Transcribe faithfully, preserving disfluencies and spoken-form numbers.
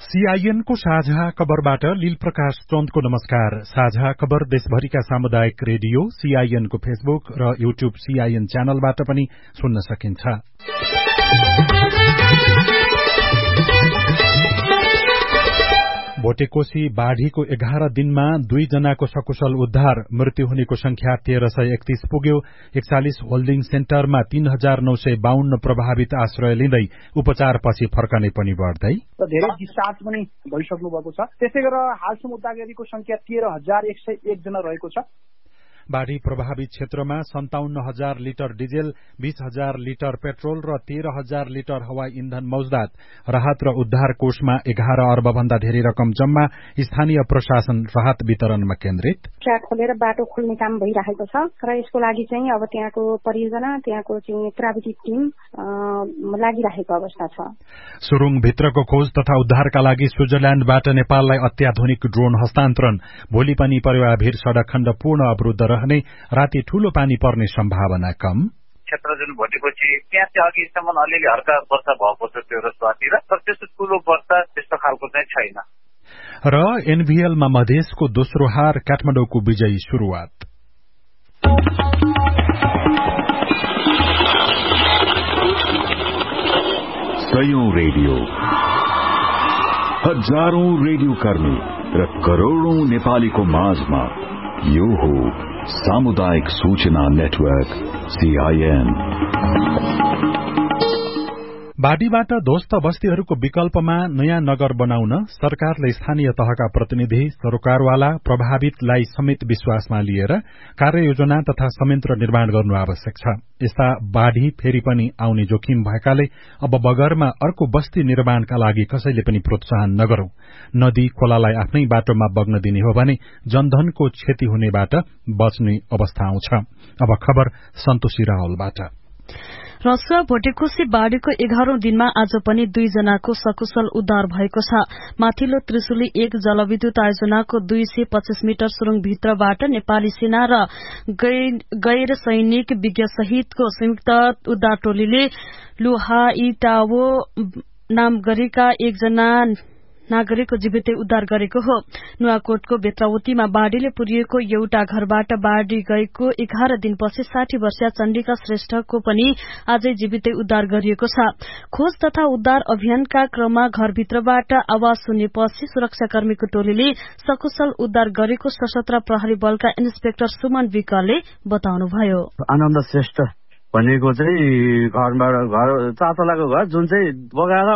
CIN को साझा खबरबाट लील प्रकाश चन्दको नमस्कार। साझा खबर देशभरिका सामुदायिक रेडियो सीआईएन को फेसबुक र यूट्यूब सीआईएन च्यानलबाट पनि सुन्न सकिन्छ। भोटेकोशी बाढ़ीको एघार दिनमा दुई जनाको सकुशल उद्धार, मृत्यु हुनेको संख्या तेह्र सय एकतीस पुग्यो। एकचालिस होल्डिङ सेन्टरमा तीन हजार नौ सय बाहन्न प्रभावित आश्रय लिँदै उपचारपछि फर्कने पनि बढ्दै धेरै डिस्चार्ज पनि भइसक्नु भएको छ। त्यसै गरेर हालसम्म उद्धारकारीको संख्या तेह्र हजार एक सय एक जना रहेको छ। बाढ़ी प्रभावित क्षेत्रमा सन्ताउन्न हजार लिटर डिजेल, बीस हजार लिटर पेट्रोल र तेह्र हजार लिटर हवाई इन्धन मौजदात। राहत र उद्धार कोषमा एघार अर्ब भन्दा धेरै रकम जम्मा। स्थानीय प्रशासन राहत वितरणमा केन्द्रित। ट्र्याक खोलेर बाटो खोल्ने काम भइरहेको छ र यसको लागि चाहिँ अब त्यहाँको परियोजना, त्यहाँको चाहिँ प्राविधिक टिम लागिरहेको अवस्था छ। सुरुङ भित्रको खोज तथा उद्धारका लागि स्विजरल्याण्डबाट नेपाललाई अत्याधुनिक ड्रोन हस्तान्तरण। भोलि पनि परिवारभिर सड़क खण्ड पूर्ण अवरुद्ध रहने, राति ठूलो पानी पर्ने सम्भावना कम। क्षेत्र जुन भोटेपछि त्यहाँ चाहिँ अघिसम्म अलिअलि हल्का वर्षा भएको छ त्यो रसवातिर, तर त्यस्तो ठूलो वर्षा त्यस्तो खालको चाहिँ छैन। र एनभीएलमा मधेसको दोस्रो हार, काठमाडौँको विजयी शुरूआत। सयौं रेडियो, हजारौं रेडियो कर्मी र करोड़ौं नेपालीको माझमा यो हो सामुदायिक सूचना नेटवर्क सीआईएन। बाढ़ीबाट ध्वस्त बस्तीहरूको विकल्पमा नयाँ नगर बनाउन सरकारले स्थानीय तहका प्रतिनिधि, सरोकारवाला, प्रभावितलाई समेत विश्वासमा लिएर कार्ययोजना तथा संयन्त्र निर्माण गर्नु आवश्यक छ। यस्ता बाढ़ी फेरि पनि आउने जोखिम भएकाले अब बगरमा अर्को बस्ती निर्माणका लागि कसैले पनि प्रोत्साहन नगरौं। नदी खोलालाई आफ्नै बाटोमा बग्न दिने हो भने जनधनको क्षति हुनेबाट बच्ने अवस्था आउँछ। अब खबर सन्तोषी रावलबाट। रसुवा भोटेकोशी बाढ़ीको एघारौं दिनमा आज पनि दुई जनाको सकुशल उद्धार भएको छ। माथिल्लो त्रिशुली एक जलविद्युत आयोजनाको दुई सय पच्चीस मिटर सुरुङ भित्रबाट नेपाली सेना र गैर सैनिक विज्ञ सहितको संयुक्त उद्धार टोलीले लुहाइटावो नाम गरेका एकजना नागरिकको जीवितै उद्धार गरेको हो। नुवाकोटको बेत्रावतीमा बाढ़ीले पुरिएको एउटा घरबाट बाढ़ी गएको एघार दिनपछि साठी वर्षीय चण्डिका श्रेष्ठको पनि आजै जीवितै उद्धार गरिएको छ। खोज तथा उद्धार अभियानका क्रममा घरभित्रबाट आवाज सुनेपछि सुरक्षाकर्मीको टोलीले सकुशल उद्धार गरेको सशस्त्र प्रहरी बलका इन्सपेक्टर सुमन विकलले बताउनुभयो। आनन्द श्रेष्ठ भनेको चाहिँ घरबाट घर चातलाको घर जुन चाहिँ बगाएर